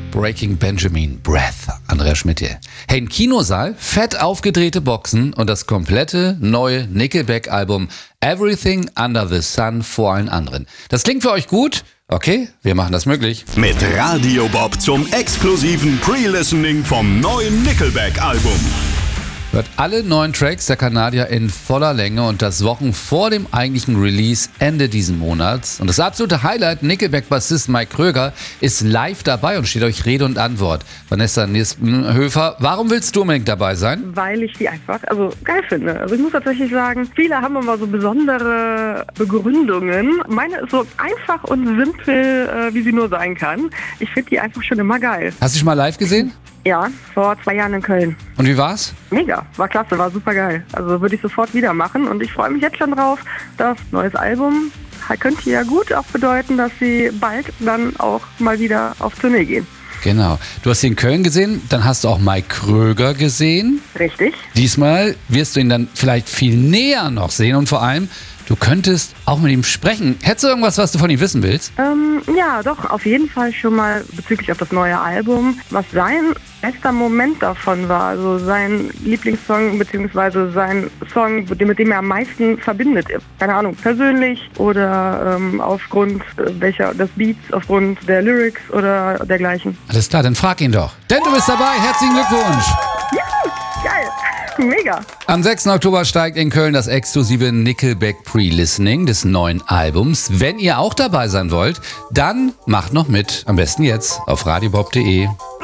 Breaking Benjamin, Breath, Andreas Schmidt hier. Hey, im Kinosaal, fett aufgedrehte Boxen und das komplette neue Nickelback-Album Everything Under the Sun vor allen anderen. Das klingt für euch gut? Okay, wir machen das möglich. Mit Radio Bob zum exklusiven Pre-Listening vom neuen Nickelback-Album. Hört alle 9 Tracks der Kanadier in voller Länge und das Wochen vor dem eigentlichen Release Ende diesen Monats. Und das absolute Highlight, Nickelback-Bassist Mike Kröger ist live dabei und steht euch Rede und Antwort. Vanessa Nispenhöfer, warum willst du unbedingt dabei sein? Weil ich die einfach geil finde. Also ich muss tatsächlich sagen, viele haben immer so besondere Begründungen. Meine ist so einfach und simpel, wie sie nur sein kann. Ich finde die einfach schon immer geil. Hast du dich mal live gesehen? Ja, vor 2 Jahren in Köln. Und wie war's? Mega, war klasse, war super geil. Also würde ich sofort wieder machen und ich freue mich jetzt schon drauf. Das neues Album könnte ja gut auch bedeuten, dass sie bald dann auch mal wieder auf Tournee gehen. Genau. Du hast ihn in Köln gesehen, dann hast du auch Mike Kröger gesehen. Richtig. Diesmal wirst du ihn dann vielleicht viel näher noch sehen und vor allem, du könntest auch mit ihm sprechen. Hättest du irgendwas, was du von ihm wissen willst? Ja, doch, auf jeden Fall schon mal bezüglich auf das neue Album, was sein bester Moment davon war. Also sein Lieblingssong beziehungsweise sein Song, mit dem er am meisten verbindet. Keine Ahnung, persönlich oder aufgrund des Beats, aufgrund der Lyrics oder dergleichen. Alles klar, dann frag ihn doch. Denn du bist dabei. Herzlichen Glückwunsch. Geil. Mega. Am 6. Oktober steigt in Köln das exklusive Nickelback Pre-Listening des neuen Albums. Wenn ihr auch dabei sein wollt, dann macht noch mit. Am besten jetzt auf radiobob.de.